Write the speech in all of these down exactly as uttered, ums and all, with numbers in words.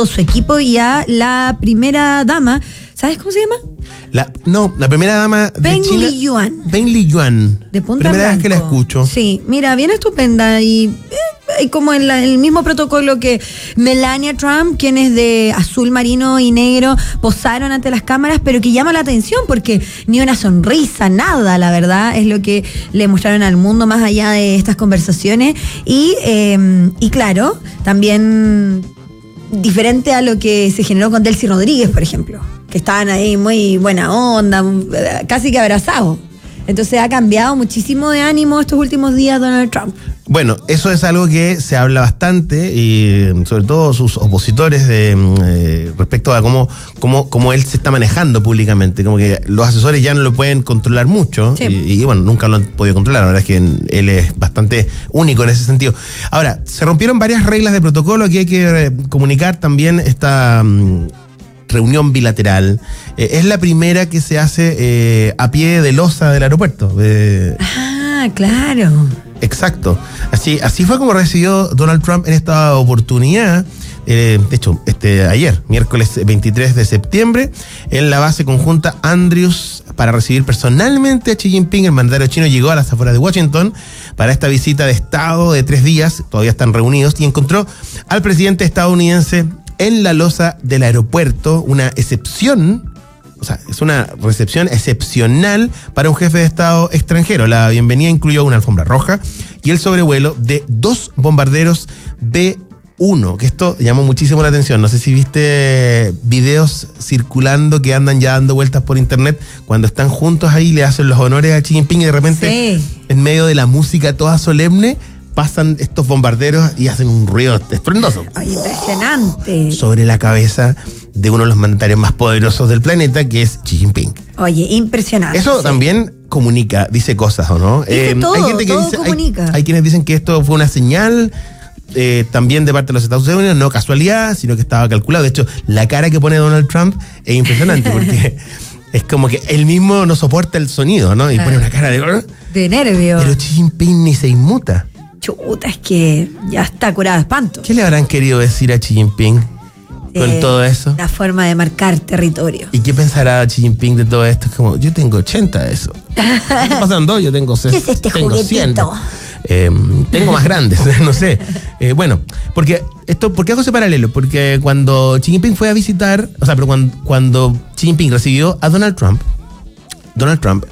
su equipo y a la primera dama, ¿sabes cómo se llama? La, no, la primera dama de Peng China. Liyuan. Peng Liyuan. De Punta Primera Blanco. vez que la escucho. Sí, mira, bien estupenda y, eh, y como en la- el mismo protocolo que Melania Trump, quienes de azul marino y negro posaron ante las cámaras, pero que llama la atención porque ni una sonrisa, nada, la verdad, es lo que le mostraron al mundo más allá de estas conversaciones y, eh, y claro, también diferente a lo que se generó con Delcy Rodríguez, por ejemplo, que estaban ahí muy buena onda, casi que abrazados. Entonces ha cambiado muchísimo de ánimo estos últimos días Donald Trump. Bueno, eso es algo que se habla bastante y sobre todo sus opositores de eh, respecto a cómo, cómo, cómo él se está manejando públicamente, como que los asesores ya no lo pueden controlar mucho. Sí. y, y bueno, nunca lo han podido controlar, la verdad es que él es bastante único en ese sentido. Ahora, se rompieron varias reglas de protocolo, aquí hay que eh, comunicar también esta mm, reunión bilateral. Eh, es la primera que se hace eh, a pie de losa del aeropuerto. Eh, Ah, claro. Exacto. Así, así fue como recibió Donald Trump en esta oportunidad. Eh, de hecho, este, ayer, miércoles veintitrés de septiembre, en la base conjunta Andrews, para recibir personalmente a Xi Jinping. El mandatario chino llegó a las afueras de Washington para esta visita de Estado de tres días, todavía están reunidos, y encontró al presidente estadounidense en la losa del aeropuerto, una excepción. O sea, es una recepción excepcional para un jefe de Estado extranjero. La bienvenida incluyó una alfombra roja y el sobrevuelo de dos bombarderos B uno, que esto llamó muchísimo la atención. No sé si viste videos circulando que andan ya dando vueltas por internet cuando están juntos ahí, le hacen los honores a Xi Jinping y de repente, Sí. en medio de la música toda solemne, pasan estos bombarderos y hacen un ruido estruendoso Ay, impresionante. sobre la cabeza de uno de los mandatarios más poderosos del planeta, que es Xi Jinping. Oye, impresionante. Eso Sí. también comunica, dice cosas, ¿o no? Dice todo, todo dice, hay- comunica. Hay, quienes dicen que esto fue una señal eh, también de parte de los Estados Unidos, no casualidad, sino que estaba calculado. De hecho, la cara que pone Donald Trump es impresionante porque es como que él mismo no soporta el sonido, ¿no? Y Claro. pone una cara de... De nervio. Pero Xi Jinping ni se inmuta. Chuta, es que ya está curado de espanto. ¿Qué le habrán querido decir a Xi Jinping con Eh, todo eso? La forma de marcar territorio. ¿Y qué pensará Xi Jinping de todo esto? Es como, yo tengo ochenta de eso. ¿Qué pasan dos? Yo tengo ¿Qué es este tengo cien. juguetito? Eh, tengo más grandes, no sé. Eh, bueno, porque esto, ¿por qué hago ese paralelo? Porque cuando Xi Jinping fue a visitar, o sea, pero cuando, cuando Xi Jinping recibió a Donald Trump, Donald Trump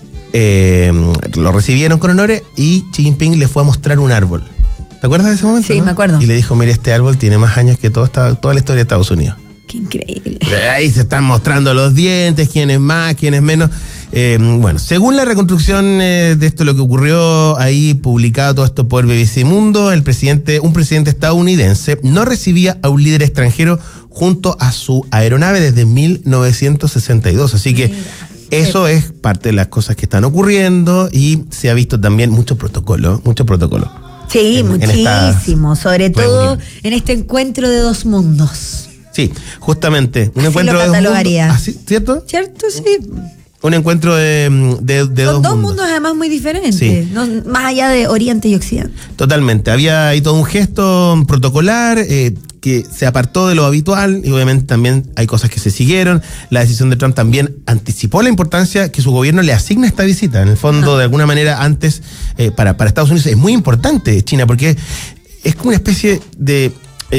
eh, lo recibieron con honores y Xi Jinping le fue a mostrar un árbol. ¿Te acuerdas de ese momento? Sí, no? me acuerdo. Y le dijo, mire, este árbol tiene más años que toda, esta, toda la historia de Estados Unidos. Qué increíble. Ahí se están mostrando los dientes, quién es más, quién es menos. Eh, bueno, según la reconstrucción eh, de esto, lo que ocurrió ahí, publicado todo esto por B B C Mundo, el presidente, un presidente estadounidense no recibía a un líder extranjero junto a su aeronave desde mil novecientos sesenta y dos. Así que eso es parte de las cosas que están ocurriendo y se ha visto también mucho protocolo, mucho protocolo. Sí, En- en esta muchísimo. Sobre todo reunión. en este encuentro de dos mundos. Sí, justamente, un Así encuentro lo de dos mundos. catalogaría. Así, ¿cierto? ¿Cierto? Sí. Un encuentro de, de, de Son dos, dos mundos. mundos además muy diferentes. Sí. No, más allá de Oriente y Occidente. Totalmente. Había ahí todo un gesto protocolar eh, que se apartó de lo habitual y obviamente también hay cosas que se siguieron. La decisión de Trump también anticipó la importancia que su gobierno le asigna a esta visita. En el fondo, Ah. de alguna manera, antes, eh, para, para Estados Unidos es muy importante China porque es como una especie de...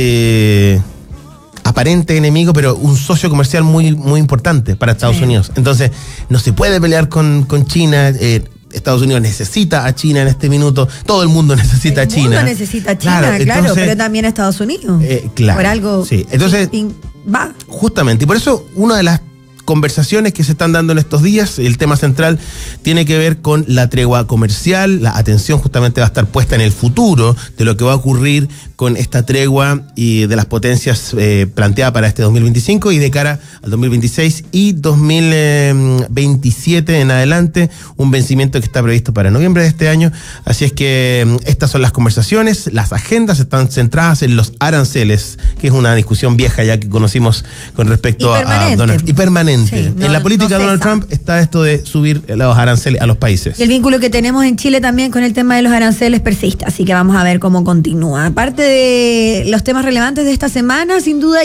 Eh, aparente enemigo, pero un socio comercial muy, muy importante para Estados Sí. Unidos. Entonces, no se puede pelear con, con China. Eh, Estados Unidos necesita a China en este minuto. Todo el mundo necesita a El China. mundo necesita a China, Claro, claro, entonces, pero también a Estados Unidos. Eh, claro, Por algo. sí. Entonces- Xi Jinping va. Justamente, y por eso una de las conversaciones que se están dando en estos días, el tema central tiene que ver con la tregua comercial. La atención justamente va a estar puesta en el futuro de lo que va a ocurrir con esta tregua y de las potencias eh, planteadas para este dos mil veinticinco y de cara al dos mil veintiséis y dos mil veintisiete en adelante, un vencimiento que está previsto para noviembre de este año. Así es que mm, estas son las conversaciones, las agendas están centradas en los aranceles, que es una discusión vieja ya que conocimos con respecto Y a, a permanente. Donald Y permanente. Sí, no- en la política no de Donald cesa. Trump está esto de subir los aranceles a los países. Y el vínculo que tenemos en Chile también con el tema de los aranceles persiste, así que vamos a ver cómo continúa. Aparte de los temas relevantes de esta semana, sin duda